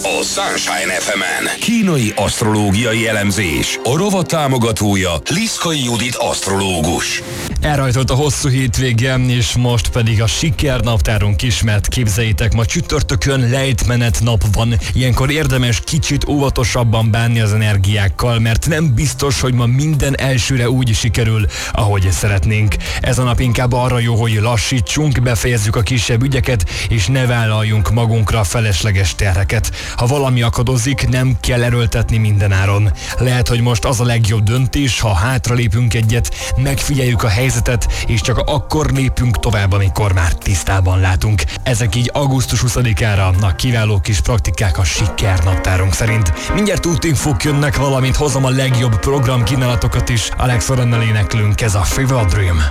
a Sunshine FM-en. Kínai asztrológiai elemzés. A rovat támogatója Liszkai Judit asztrológus. Elrajtolt a hosszú hétvége, és most pedig a sikernaptárunk is, mert képzeljétek, ma csütörtökön lejtmenet nap van. Ilyenkor érdemes kicsit óvatosabban bánni az energiákkal, mert nem biztos, hogy ma minden elsőre úgy sikerül, ahogy szeretnénk. Ez a nap inkább arra jó, hogy lassítsunk, befejezzük a kisebb ügyeket, és ne vállaljunk magunkra felesleges terheket. Ha valami akadozik, nem kell erőltetni mindenáron. Lehet, hogy most az a legjobb döntés, ha hátralépünk egyet, megfigyeljük a helyzetet, és csak akkor lépünk tovább, amikor már tisztában látunk. Ezek így augusztus 20-ára a kiváló kis praktikák a sikernaptárunk szerint. Mindjárt útinfók jönnek, valamint hozom a legjobb programkínálatokat is. Alex Orennel éneklünk, ez a Fever Dream.